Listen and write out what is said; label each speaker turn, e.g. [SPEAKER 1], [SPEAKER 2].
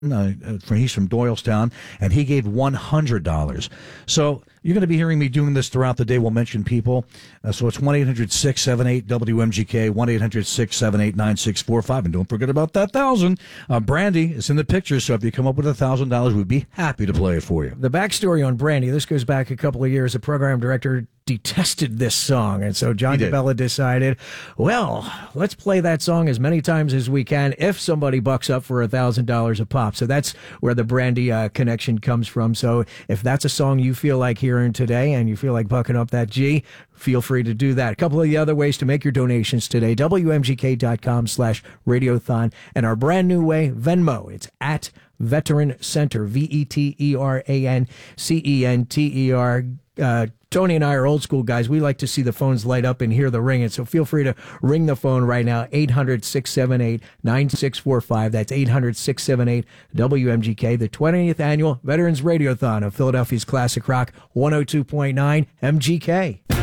[SPEAKER 1] He's from Doylestown, and he gave $100. So you're going to be hearing me doing this throughout the day. We'll mention people. So it's 1-800-678-WMGK, 1-800-678-9645. And don't forget about that 1,000. Brandy is in the picture, so if you come up with $1,000, we'd be happy to play it for you.
[SPEAKER 2] The backstory on Brandy, this goes back a couple of years. The program director detested this song, and so John DeBella decided, well, let's play that song as many times as we can if somebody bucks up for $1,000 a pop. So that's where the Brandy connection comes from. So if that's a song you feel like hearing today and you feel like bucking up that G, feel free to do that. A couple of the other ways to make your donations today, WMGK.com/radiothon, and our brand new way, Venmo. It's at Veteran Center, VETERANCENTER. Tony and I are old school guys. We like to see the phones light up and hear the ringing. So feel free to ring the phone right now, 800-678-9645. That's 800-678-WMGK, the 20th Annual Veterans Radiothon of Philadelphia's Classic Rock 102.9 MGK.